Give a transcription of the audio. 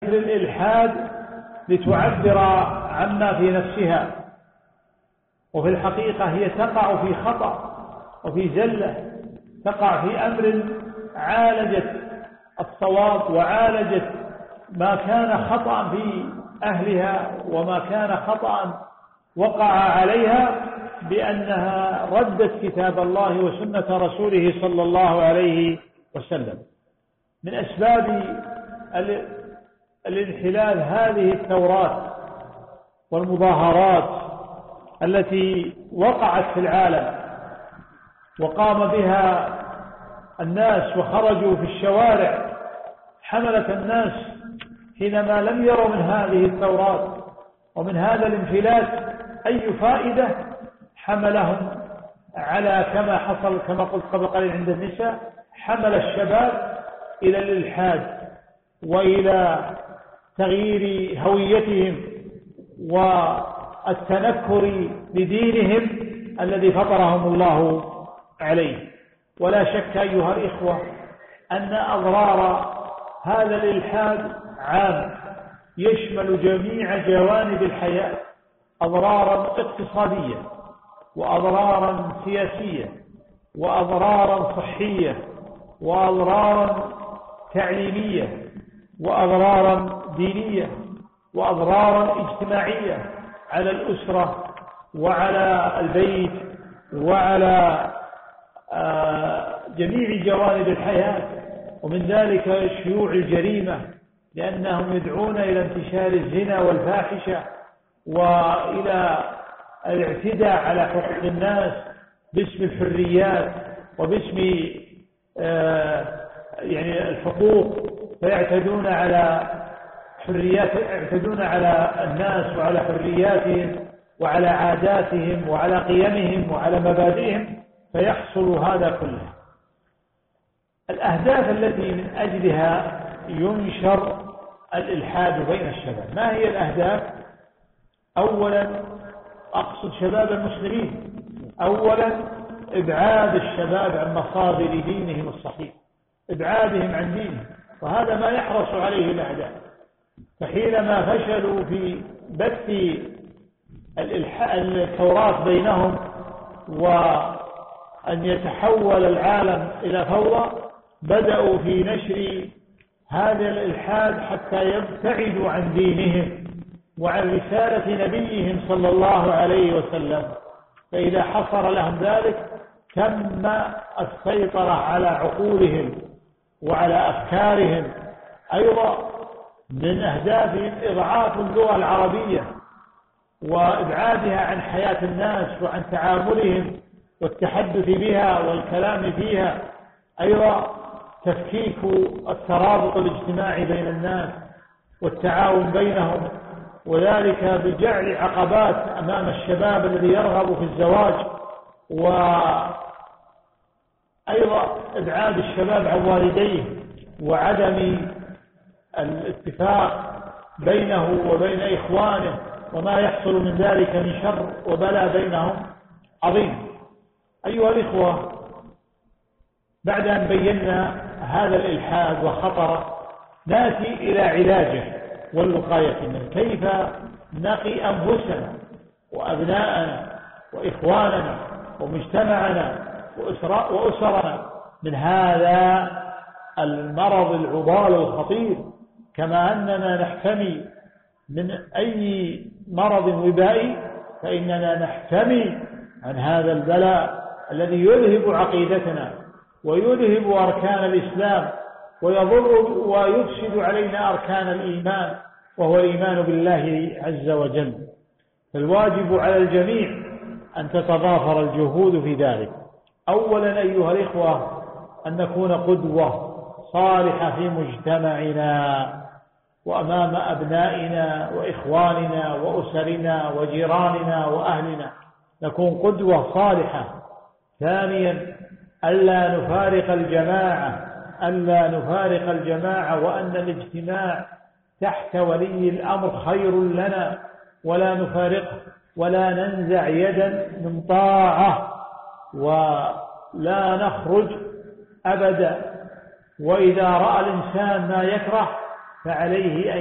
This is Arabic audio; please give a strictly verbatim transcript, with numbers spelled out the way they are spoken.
الإلحاد لتعبر عما في نفسها، وفي الحقيقة هي تقع في خطأ وفي زلة، تقع في أمر عالجت الصواب وعالجت ما كان خطأ في أهلها وما كان خطأ وقع عليها بأنها ردت كتاب الله وسنة رسوله صلى الله عليه وسلم. من أسباب الانحلال هذه الثورات والمظاهرات التي وقعت في العالم وقام بها الناس وخرجوا في الشوارع، حملت الناس حينما لم يروا من هذه الثورات ومن هذا الانفلات أي فائدة، حملهم على كما حصل كما قلت قبل قليل عند النساء، حمل الشباب إلى الإلحاد وإلى تغيير هويتهم والتنكر بدينهم الذي فطرهم الله عليه. ولا شك أيها الإخوة أن أضرار هذا الإلحاد عام يشمل جميع جوانب الحياة، أضرارا اقتصادية وأضرارا سياسية وأضرارا صحية وأضرارا تعليمية وأضرارا دينية وأضرارا اجتماعية على الأسرة وعلى البيت وعلى جميع جوانب الحياة. ومن ذلك شيوع الجريمة، لأنهم يدعون إلى انتشار الزنا والفاحشة وإلى الاعتداء على حقوق الناس باسم الحريات وباسم يعني الحقوق، فيعتدون على حريات يعتدون على الناس وعلى حرياتهم وعلى عاداتهم وعلى قيمهم وعلى مبادئهم، فيحصل هذا كله. الأهداف التي من أجلها ينشر الإلحاد بين الشباب، ما هي الأهداف؟ أولا أقصد شباب المسلمين، أولا إبعاد الشباب عن مصادر دينهم الصحيح، إبعادهم عن دينهم، وهذا ما يحرص عليه الأعداء. فحينما فشلوا في بث الثورات بينهم وأن يتحول العالم إلى فوضى، بدأوا في نشر هذا الإلحاد حتى يبتعدوا عن دينهم وعن رسالة نبيهم صلى الله عليه وسلم. فإذا حصل لهم ذلك تم السيطرة على عقولهم وعلى أفكارهم. أيضا من أهدافهم إضعاف اللغة العربية وإبعادها عن حياة الناس وعن تعاملهم والتحدث بها والكلام فيها. أيضا تفكيك الترابط الاجتماعي بين الناس والتعاون بينهم، وذلك بجعل عقبات أمام الشباب الذي يرغب في الزواج، وأيضا إبعاد الشباب عن والديه وعدم الاتفاق بينه وبين إخوانه، وما يحصل من ذلك من شر وبلاء بينهم عظيم. أيها الإخوة، بعد أن بينا هذا الإلحاد وخطره، نأتي إلى علاجه والوقاية منه. كيف نقي أنفسنا وأبناءنا وإخواننا ومجتمعنا وأسرنا من هذا المرض العضال الخطير، كما أننا نحتمي من أي مرض وبائي فإننا نحتمي عن هذا البلاء الذي يذهب عقيدتنا ويذهب أركان الإسلام ويضر ويفسد علينا أركان الإيمان، وهو الإيمان بالله عز وجل. فالواجب على الجميع أن تتضافر الجهود في ذلك. أولا أيها الإخوة، أن نكون قدوة صالحة في مجتمعنا وأمام أبنائنا وإخواننا وأسرنا وجيراننا وأهلنا، نكون قدوة صالحة. ثانيا، ألا نفارق الجماعة ألا نفارق الجماعة وأن الاجتماع تحت ولي الأمر خير لنا، ولا نفارقه ولا ننزع يدا من طاعة ولا نخرج أبدا. وإذا رأى الإنسان ما يكره فعليه أن